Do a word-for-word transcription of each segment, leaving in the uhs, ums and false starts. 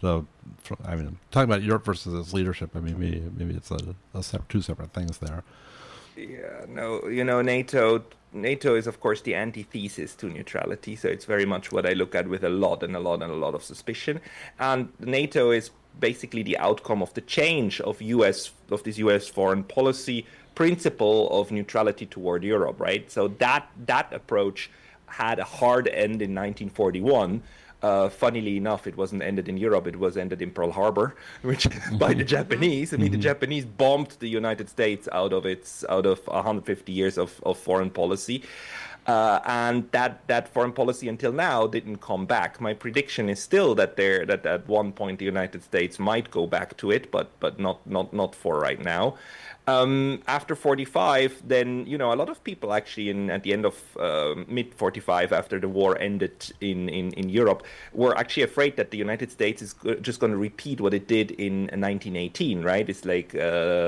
the, I mean, talking about Europe versus its leadership, I mean, maybe, maybe it's a, a sep- two separate things there. Yeah, no, you know, NATO NATO is, of course, the antithesis to neutrality. So it's very much what I look at with a lot and a lot and a lot of suspicion. And NATO is basically the outcome of the change of U S of this U S foreign policy principle of neutrality toward Europe, right? So that that approach had a hard end in nineteen forty-one. Uh, funnily enough, it wasn't ended in Europe, it was ended in Pearl Harbor, which by the Japanese. I mean, the Japanese bombed the United States out of its out of one hundred fifty years of, of foreign policy. Uh, and that, that foreign policy until now didn't come back. My prediction is still that there that at one point the United States might go back to it, but but not not not for right now. Um, after forty-five, then, you know, a lot of people actually in at the end of uh, mid forty-five, after the war ended in, in, in Europe, were actually afraid that the United States is just going to repeat what it did in nineteen eighteen, right? It's like uh,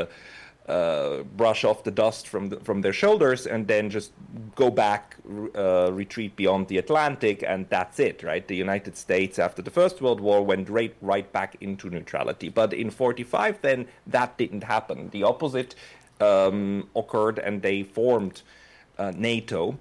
uh, brush off the dust from the, from their shoulders and then just go back, uh, retreat beyond the Atlantic, and that's it, right? The United States, after the First World War, went right, right back into neutrality. But in forty-five, then, that didn't happen. The opposite um, occurred, and they formed uh, NATO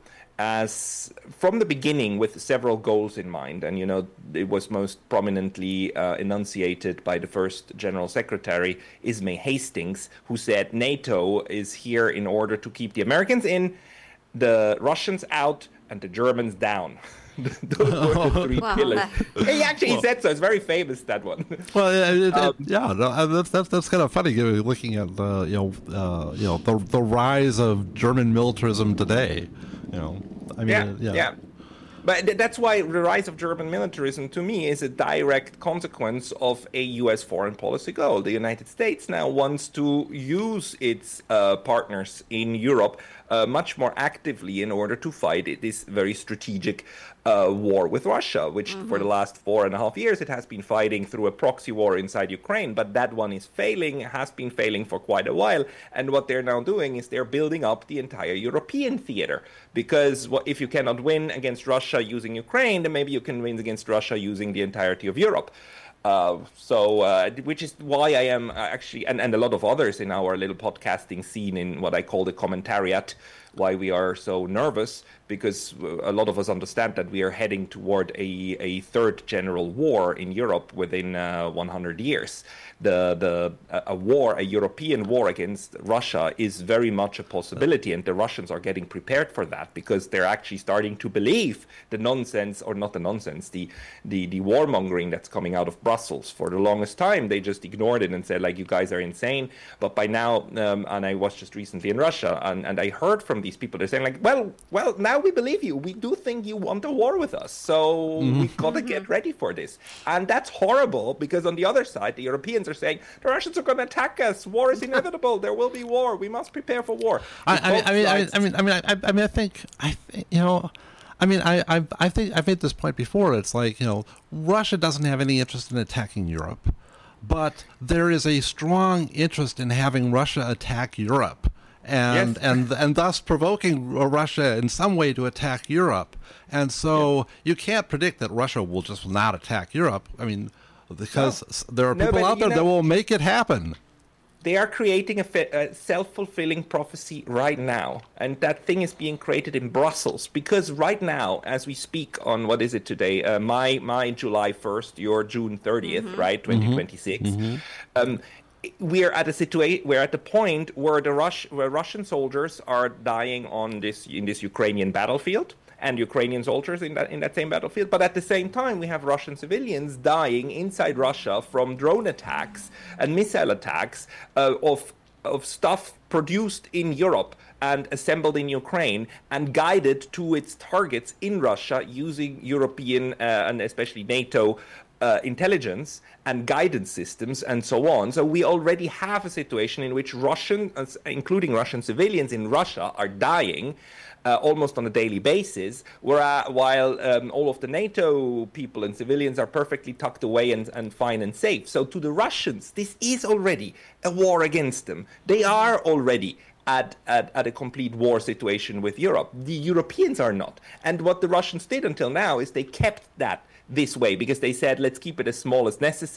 as from the beginning with several goals in mind. And, you know, it was most prominently uh, enunciated by the first General Secretary, Ismay Hastings, who said NATO is here in order to keep the Americans in, the Russians out, and the Germans down. Those were the three wow. pillars. He actually well, said so. It's very famous, that one. Well, it, it, um, it, yeah, no, that's that's that's kind of funny. Looking at the you know uh, you know the the rise of German militarism today. You know, I mean, yeah, uh, yeah. yeah. But th- that's why the rise of German militarism, to me, is a direct consequence of a U S foreign policy goal. The United States now wants to use its uh, partners in Europe uh, much more actively in order to fight this very strategic uh, war with Russia, which mm-hmm. for the last four and a half years it has been fighting through a proxy war inside Ukraine. But that one is failing, has been failing for quite a while. And what they're now doing is they're building up the entire European theater. Because what, if you cannot win against Russia using Ukraine, then maybe you can win against Russia using the entirety of Europe. Uh, so, uh, which is why I am actually, and, and a lot of others in our little podcasting scene in what I call the commentariat, why we are so nervous, because a lot of us understand that we are heading toward a, a third general war in Europe within uh, one hundred years. The the a war, a European war against Russia is very much a possibility, and the Russians are getting prepared for that because they're actually starting to believe the nonsense, or not the nonsense, the the the warmongering that's coming out of Brussels. For the longest time, they just ignored it and said, like, you guys are insane. But by now, um, and I was just recently in Russia, and, and I heard from these people, they're saying, like, well, well, now we believe you. We do think you want a war with us, so mm-hmm. we've got to get ready for this. And that's horrible, because on the other side, the Europeans are saying the Russians are going to attack us. War is inevitable. There will be war. We must prepare for war. I, I, I mean, I, I mean, I mean, I, I mean, I think, I, think, you know, I mean, I, I, I think I've made this point before. It's like, you know, Russia doesn't have any interest in attacking Europe, but there is a strong interest in having Russia attack Europe. And, yes. and and thus provoking Russia in some way to attack Europe. And so yeah. you can't predict that Russia will just not attack Europe. I mean, because no. there are people no, out there know, that will make it happen. They are creating a, fi- a self-fulfilling prophecy right now. And that thing is being created in Brussels. Because right now, as we speak on, what is it today? Uh, my, my July first, your June thirtieth, mm-hmm. right? twenty twenty-six. Mm-hmm. Um, We're at a situation. We're at the point where the Rus- where Russian soldiers are dying on this in this Ukrainian battlefield, and Ukrainian soldiers in that in that same battlefield. But at the same time, we have Russian civilians dying inside Russia from drone attacks and missile attacks uh, of of stuff produced in Europe and assembled in Ukraine and guided to its targets in Russia using European uh, and especially NATO Uh, intelligence and guidance systems and so on. So we already have a situation in which Russian, including Russian civilians in Russia, are dying uh, almost on a daily basis, where, uh, while um, all of the NATO people and civilians are perfectly tucked away and, and fine and safe. So to the Russians, this is already a war against them. They are already At, at, at a complete war situation with Europe. The Europeans are not. And what the Russians did until now is they kept that this way, because they said, let's keep it as small as necessary.